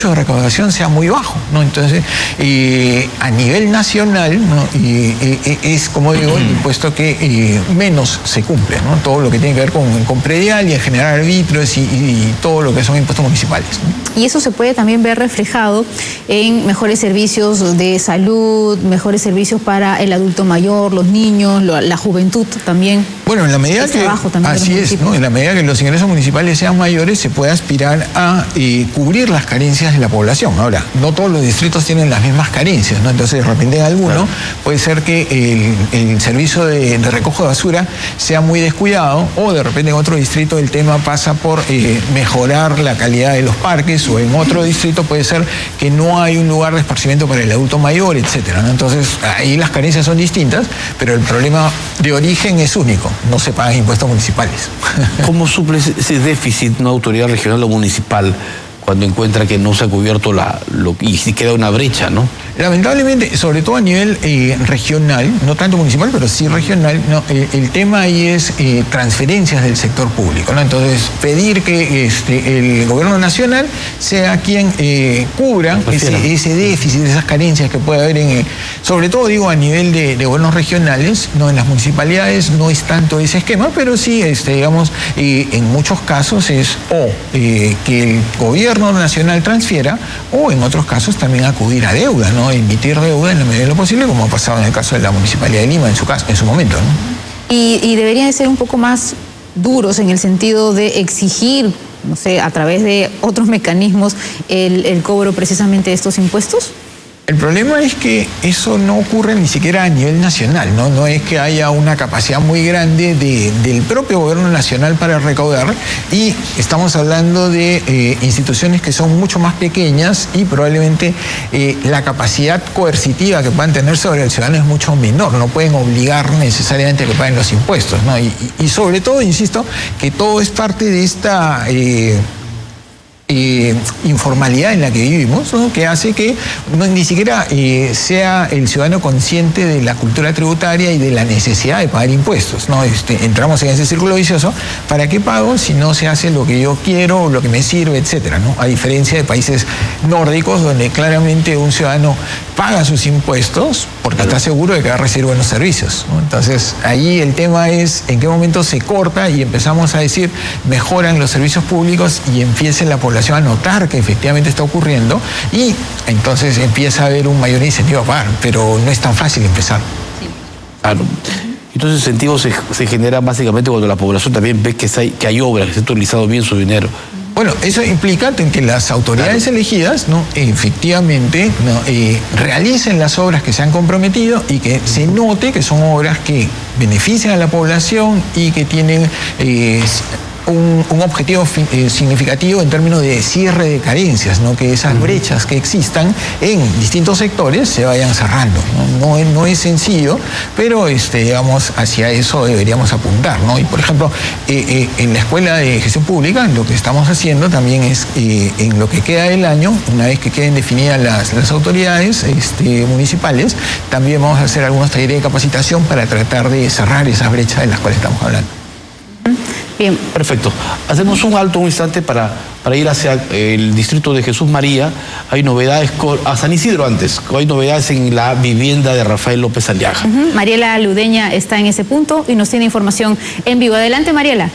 de recaudación sea muy bajo, ¿no? Entonces, a nivel nacional, ¿no? Es, como digo, el impuesto que menos se cumple, ¿no? Todo lo que tiene que ver con predial y en generar arbitrios y todo lo que son impuestos municipales, ¿no? Y eso se puede también ver reflejado en mejores servicios de salud, mejores servicios para el adulto mayor, los niños, la juventud también. Bueno, en la medida que, así es, ¿no? En la medida que los ingresos municipales sean mayores, se puede aspirar a cubrir las carencias de la población. Ahora, no todos los distritos tienen las mismas carencias, ¿no? Entonces, de repente en alguno puede ser que el servicio de recojo de basura sea muy descuidado, o de repente en otro distrito el tema pasa por mejorar la calidad de los parques, o en otro distrito puede ser que no hay un lugar de esparcimiento para el adulto mayor, etcétera, ¿no? Entonces, ahí las carencias son distintas, pero el problema de origen es único: no se pagan impuestos municipales. ¿Cómo suple ese déficit una autoridad regional o municipal cuando encuentra que no se ha cubierto y si queda una brecha, ¿no? Lamentablemente, sobre todo a nivel regional, no tanto municipal, pero sí regional, ¿no? El tema ahí es transferencias del sector público, ¿no? Entonces, pedir que el gobierno nacional sea quien cubra ese déficit, esas carencias que puede haber, sobre todo, digo, a nivel de gobiernos regionales, no en las municipalidades, no es tanto ese esquema, pero sí, digamos, en muchos casos es que el gobierno nacional transfiera, o en otros casos también acudir a deuda, ¿no? Emitir deuda en la medida de lo posible, como ha pasado en el caso de la Municipalidad de Lima en su momento, ¿no? Y deberían de ser un poco más duros en el sentido de exigir, no sé, a través de otros mecanismos, el cobro precisamente de estos impuestos. El problema es que eso no ocurre ni siquiera a nivel nacional, ¿no? No es que haya una capacidad muy grande del propio gobierno nacional para recaudar, y estamos hablando de instituciones que son mucho más pequeñas, y probablemente la capacidad coercitiva que puedan tener sobre el ciudadano es mucho menor. No pueden obligar necesariamente a que paguen los impuestos, ¿no? Y sobre todo, insisto, que todo es parte de esta informalidad en la que vivimos, ¿no? Que hace que ni siquiera sea el ciudadano consciente de la cultura tributaria y de la necesidad de pagar impuestos, ¿no? Entramos en ese círculo vicioso: ¿para qué pago si no se hace lo que yo quiero, lo que me sirve, etcétera, ¿no? A diferencia de países nórdicos, donde claramente un ciudadano paga sus impuestos porque está seguro de que va a recibir buenos servicios, ¿no? Entonces, ahí el tema es en qué momento se corta y empezamos a decir mejoran los servicios públicos, y empiece la población a notar que efectivamente está ocurriendo, y entonces empieza a haber un mayor incentivo a pagar, pero no es tan fácil empezar. Sí. Claro. Entonces el incentivo se genera básicamente cuando la población también ve que hay obras, que se ha utilizado bien su dinero. Bueno, eso implica que las autoridades elegidas, ¿no? Efectivamente, ¿no? Realicen las obras que se han comprometido, y que se note que son obras que benefician a la población y que tienen un objetivo significativo en términos de cierre de carencias, ¿no? Que esas brechas que existan en distintos sectores se vayan cerrando, ¿no? No es sencillo, pero digamos, hacia eso deberíamos apuntar, ¿no? Y por ejemplo, en la Escuela de Gestión Pública, lo que estamos haciendo también es, en lo que queda del año, una vez que queden definidas las autoridades municipales, también vamos a hacer algunos talleres de capacitación para tratar de cerrar esas brechas de las cuales estamos hablando. Bien. Perfecto. Hacemos un alto, un instante para ir hacia el distrito de Jesús María. Hay novedades, a San Isidro antes, hay novedades en la vivienda de Rafael López Aliaga. Mariela Ludeña está en ese punto y nos tiene información en vivo. Adelante, Mariela.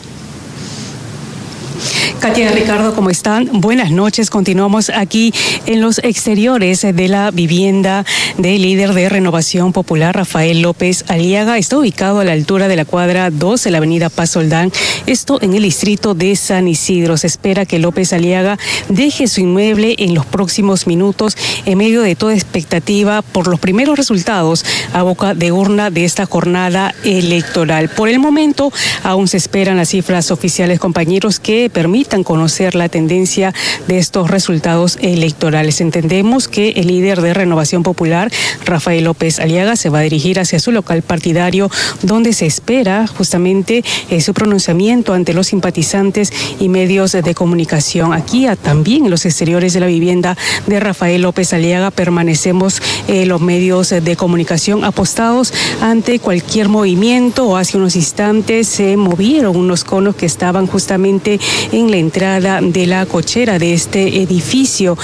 Katia, Ricardo, ¿cómo están? Buenas noches. Continuamos aquí en los exteriores de la vivienda del líder de Renovación Popular, Rafael López Aliaga. Está ubicado a la altura de la cuadra 2 de la avenida Paz Soldán, esto en el distrito de San Isidro. Se espera que López Aliaga deje su inmueble en los próximos minutos, en medio de toda expectativa por los primeros resultados a boca de urna de esta jornada electoral. Por el momento, aún se esperan las cifras oficiales, compañeros, que permitan conocer la tendencia de estos resultados electorales. Entendemos que el líder de Renovación Popular, Rafael López Aliaga, se va a dirigir hacia su local partidario, donde se espera justamente su pronunciamiento ante los simpatizantes y medios de comunicación. Aquí también en los exteriores de la vivienda de Rafael López Aliaga permanecemos los medios de comunicación apostados ante cualquier movimiento. Hace unos instantes se movieron unos conos que estaban justamente en la entrada de la cochera de este edificio.